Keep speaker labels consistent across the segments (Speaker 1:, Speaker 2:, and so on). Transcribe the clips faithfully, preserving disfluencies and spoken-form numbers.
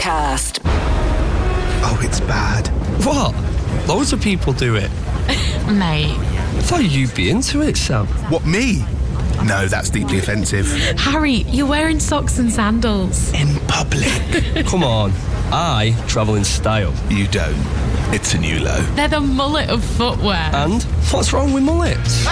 Speaker 1: podcast.
Speaker 2: Oh, it's bad.
Speaker 3: What? Loads of people do it.
Speaker 4: Mate.
Speaker 3: I thought you'd be into it, Sam.
Speaker 2: What, me? No, that's deeply offensive.
Speaker 4: Harry, you're wearing socks and sandals.
Speaker 2: In public.
Speaker 3: Come on. I travel in style.
Speaker 2: You don't. It's a new low.
Speaker 4: They're the mullet of footwear.
Speaker 3: And what's wrong with mullets?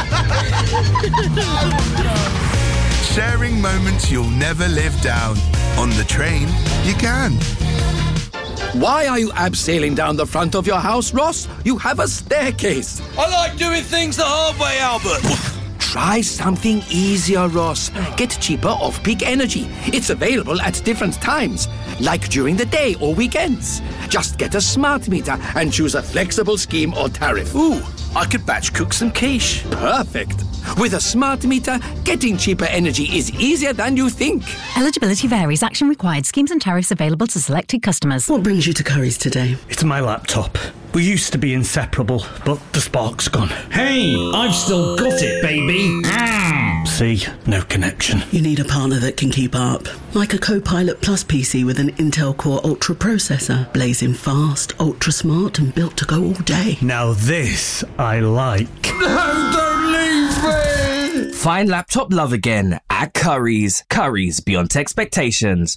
Speaker 2: Sharing moments you'll never live down. On the train, you can.
Speaker 5: Why are you abseiling down the front of your house, Ross? You have a staircase.
Speaker 3: I like doing things the hard way, Albert.
Speaker 5: Try something easier, Ross. Get cheaper off-peak energy. It's available at different times, like during the day or weekends. Just get a smart meter and choose a flexible scheme or tariff.
Speaker 6: Ooh, I could batch cook some quiche.
Speaker 5: Perfect. With a smart meter, getting cheaper energy is easier than you think.
Speaker 7: Eligibility varies. Action required. Schemes and tariffs available to selected customers.
Speaker 8: What brings you to Curry's today?
Speaker 9: It's my laptop. We used to be inseparable, but the spark's gone.
Speaker 10: Hey, I've still got it, baby. Mm.
Speaker 9: See, no connection.
Speaker 8: You need a partner that can keep up. Like a Copilot Plus P C with an Intel Core Ultra processor. Blazing fast, ultra smart, and built to go all day.
Speaker 9: Now this I like.
Speaker 10: No, don't leave me!
Speaker 11: Find laptop love again at Curry's. Curry's, beyond expectations.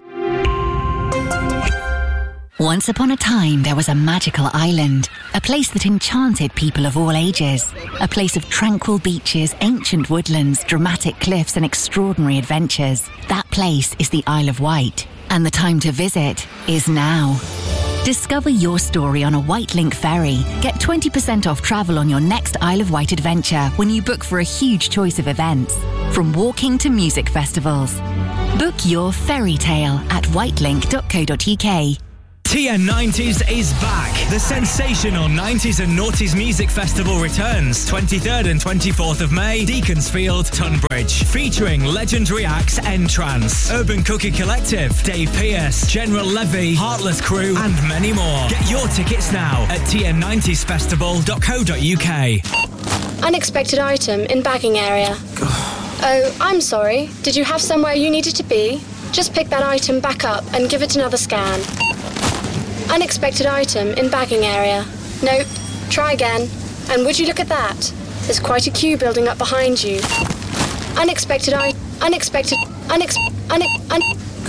Speaker 7: Once upon a time, there was a magical island, a place that enchanted people of all ages, a place of tranquil beaches, ancient woodlands, dramatic cliffs, and extraordinary adventures. That place is the Isle of Wight, and the time to visit is now. Discover your story on a Wightlink ferry. Get twenty percent off travel on your next Isle of Wight adventure when you book for a huge choice of events, from walking to music festivals. Book your fairy tale at wightlink dot co dot uk.
Speaker 12: T N nineties is back. The sensational nineties and Noughties Music Festival returns twenty-third and twenty-fourth of May, Deaconsfield, Tunbridge, featuring legendary acts N-Trance, Urban Cookie Collective, Dave Pearce, General Levy, Heartless Crew, and many more. Get your tickets now at t n nineties festival dot co dot uk.
Speaker 13: Unexpected item in bagging area. Oh, I'm sorry. Did you have somewhere you needed to be? Just pick that item back up and give it another scan. Unexpected item in bagging area. Nope. Try again. And would you look at that? There's quite a queue building up behind you. Unexpected I... Unexpected... Unex... Unex... Un...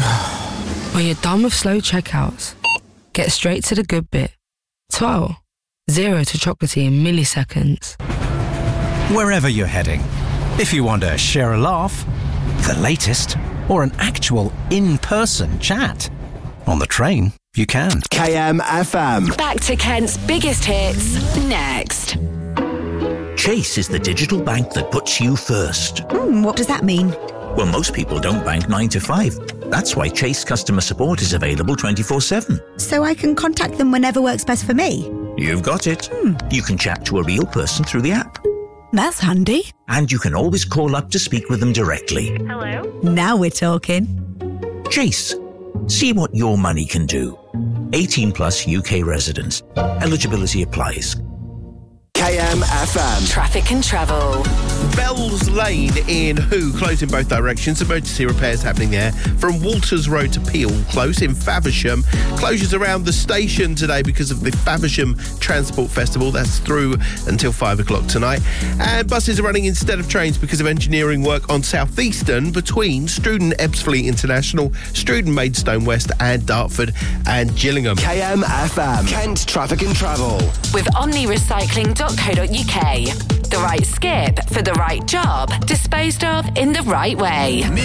Speaker 14: When you're done with slow checkouts, get straight to the good bit. twelve. Zero to chocolatey in milliseconds.
Speaker 15: Wherever you're heading, if you want to share a laugh, the latest, or an actual in-person chat, on the train, you can.
Speaker 1: K M F M. Back to Kent's biggest hits next.
Speaker 16: Chase is the digital bank that puts you first.
Speaker 17: Hmm, what does that mean?
Speaker 16: Well, most people don't bank nine to five. That's why Chase customer support is available twenty-four seven.
Speaker 17: So I can contact them whenever works best for me?
Speaker 16: You've got it.
Speaker 17: Hmm.
Speaker 16: You can chat to a real person through the app.
Speaker 17: That's handy.
Speaker 16: And you can always call up to speak with them directly.
Speaker 17: Hello? Now we're talking.
Speaker 16: Chase. See what your money can do. eighteen plus U K residents. Eligibility applies.
Speaker 1: K M F M. Traffic and travel.
Speaker 18: Bells Lane in Who, closed in both directions. Emergency repairs happening there. From Walters Road to Peel, close in Faversham. Closures around the station today because of the Faversham Transport Festival. That's through until five o'clock tonight. And buses are running instead of trains because of engineering work on South Eastern between Struden Ebbsfleet International, Struden Maidstone West and Dartford and Gillingham.
Speaker 1: K M F M. Kent Traffic and Travel. With omni recycling dot co dot uk. The right skip for the right job, disposed of in the right way.